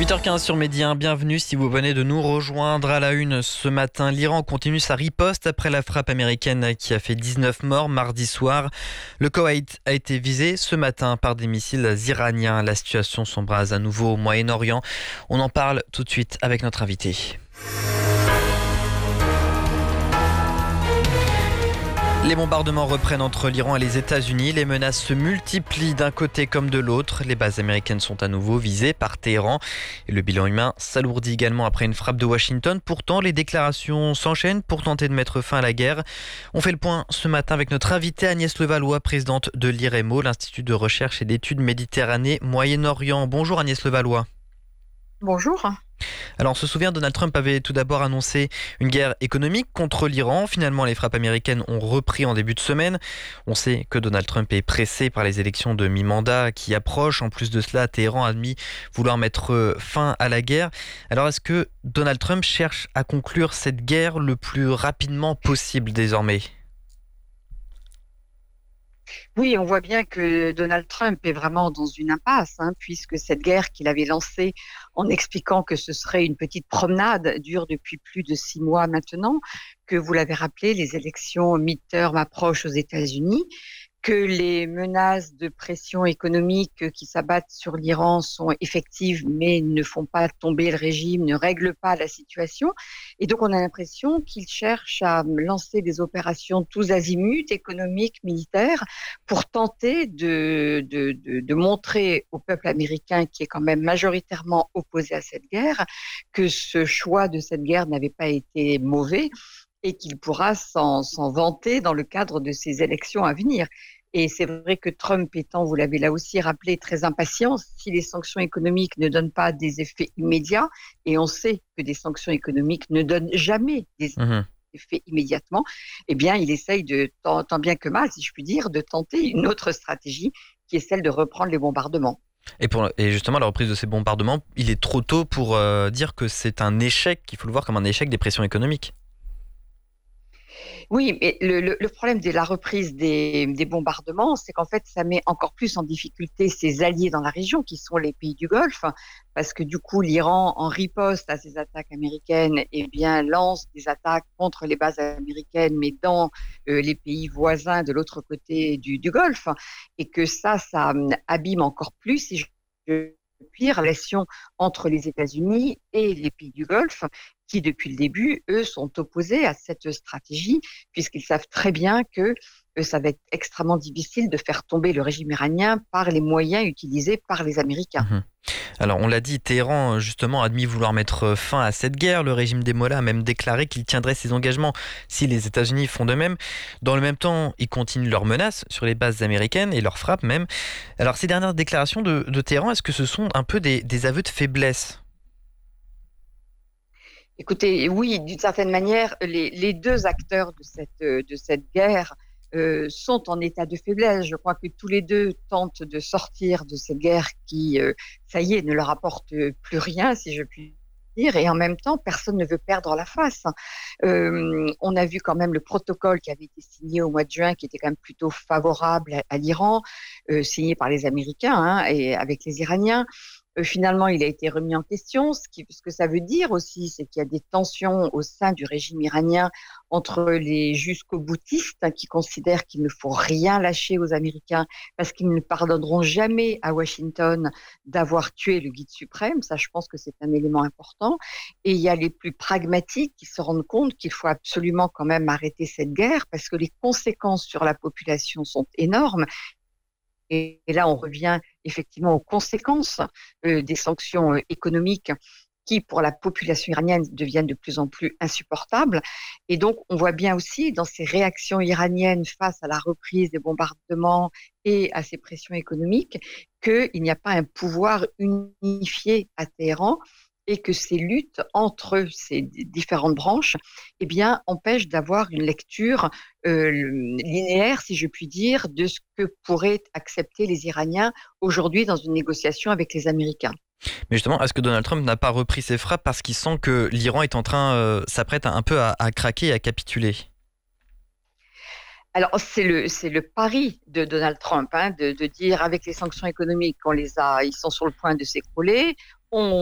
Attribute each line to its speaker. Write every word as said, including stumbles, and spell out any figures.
Speaker 1: huit heures quinze sur Midi un, bienvenue si vous venez de nous rejoindre à la une ce matin. L'Iran continue sa riposte après la frappe américaine qui a fait dix-neuf morts mardi soir. Le Koweït a été visé ce matin par des missiles iraniens. La situation s'embrase à nouveau au Moyen-Orient. On en parle tout de suite avec notre invité. Les bombardements reprennent entre l'Iran et les États-Unis. Les menaces se multiplient d'un côté comme de l'autre. Les bases américaines sont à nouveau visées par Téhéran. Et le bilan humain s'alourdit également après une frappe de Washington. Pourtant, les déclarations s'enchaînent pour tenter de mettre fin à la guerre. On fait le point ce matin avec notre invitée Agnès Levallois, présidente de l'I R E M O, l'Institut de recherche et d'études Méditerranée Moyen-Orient. Bonjour Agnès Levallois.
Speaker 2: Bonjour.
Speaker 1: Alors on se souvient, Donald Trump avait tout d'abord annoncé une guerre économique contre l'Iran. Finalement, les frappes américaines ont repris en début de semaine. On sait que Donald Trump est pressé par les élections de mi-mandat qui approchent. En plus de cela, Téhéran a admis vouloir mettre fin à la guerre. Alors est-ce que Donald Trump cherche à conclure cette guerre le plus rapidement possible désormais ?
Speaker 2: Oui, on voit bien que Donald Trump est vraiment dans une impasse, hein, puisque cette guerre qu'il avait lancée en expliquant que ce serait une petite promenade dure depuis plus de six mois maintenant, que vous l'avez rappelé, les élections midterm approchent aux États-Unis, que les menaces de pression économique qui s'abattent sur l'Iran sont effectives mais ne font pas tomber le régime, ne règlent pas la situation. Et donc on a l'impression qu'il cherche à lancer des opérations tous azimuts, économiques, militaires, pour tenter de, de, de, de montrer au peuple américain, qui est quand même majoritairement opposé à cette guerre, que ce choix de cette guerre n'avait pas été mauvais et qu'il pourra s'en, s'en vanter dans le cadre de ces élections à venir. Et c'est vrai que Trump étant, vous l'avez là aussi rappelé, très impatient, si les sanctions économiques ne donnent pas des effets immédiats, et on sait que des sanctions économiques ne donnent jamais des mmh. effets immédiatement, eh bien il essaye de, tant, tant bien que mal, si je puis dire, de tenter une autre stratégie qui est celle de reprendre les bombardements.
Speaker 1: Et, pour, et justement, la reprise de ces bombardements, il est trop tôt pour euh, dire que c'est un échec, qu'il faut le voir comme un échec des pressions économiques.
Speaker 2: Oui, mais le, le, le problème de la reprise des, des bombardements, c'est qu'en fait, ça met encore plus en difficulté ses alliés dans la région, qui sont les pays du Golfe, parce que du coup, l'Iran, en riposte à ces attaques américaines, eh bien, lance des attaques contre les bases américaines, mais dans euh, les pays voisins de l'autre côté du, du Golfe, et que ça, ça abîme encore plus, si je puis, relation entre les États-Unis et les pays du Golfe, qui depuis le début, eux, sont opposés à cette stratégie, puisqu'ils savent très bien que euh, ça va être extrêmement difficile de faire tomber le régime iranien par les moyens utilisés par les Américains.
Speaker 1: Mmh. Alors, on l'a dit, Téhéran, justement, a admis vouloir mettre fin à cette guerre. Le régime des Mollahs a même déclaré qu'il tiendrait ses engagements si les États-Unis font de même. Dans le même temps, ils continuent leurs menaces sur les bases américaines et leurs frappes même. Alors, ces dernières déclarations de, de Téhéran, est-ce que ce sont un peu des, des aveux de faiblesse ?
Speaker 2: Écoutez, oui, d'une certaine manière, les, les deux acteurs de cette, de cette guerre euh, sont en état de faiblesse. Je crois que tous les deux tentent de sortir de cette guerre qui, euh, ça y est, ne leur apporte plus rien, si je puis dire, et en même temps, personne ne veut perdre la face. Euh, on a vu quand même le protocole qui avait été signé au mois de juin, qui était quand même plutôt favorable à, à l'Iran, euh, signé par les Américains hein, et avec les Iraniens. Euh, finalement, il a été remis en question. Ce, qui, ce que ça veut dire aussi, c'est qu'il y a des tensions au sein du régime iranien entre les jusqu'au-boutistes hein, qui considèrent qu'il ne faut rien lâcher aux Américains parce qu'ils ne pardonneront jamais à Washington d'avoir tué le guide suprême. Ça, je pense que c'est un élément important. Et il y a les plus pragmatiques qui se rendent compte qu'il faut absolument quand même arrêter cette guerre parce que les conséquences sur la population sont énormes. Et là, on revient effectivement aux conséquences euh, des sanctions euh, économiques qui, pour la population iranienne, deviennent de plus en plus insupportables. Et donc, on voit bien aussi dans ces réactions iraniennes face à la reprise des bombardements et à ces pressions économiques qu'il n'y a pas un pouvoir unifié à Téhéran et que ces luttes entre ces différentes branches eh bien, empêchent d'avoir une lecture euh, linéaire, si je puis dire, de ce que pourraient accepter les Iraniens aujourd'hui dans une négociation avec les Américains.
Speaker 1: Mais justement, est-ce que Donald Trump n'a pas repris ses frappes parce qu'il sent que l'Iran est en train, euh, s'apprête un peu à, à craquer et à capituler ?
Speaker 2: Alors, c'est le, c'est le pari de Donald Trump, hein, de, de dire avec les sanctions économiques, on les a, ils sont sur le point de s'écrouler. On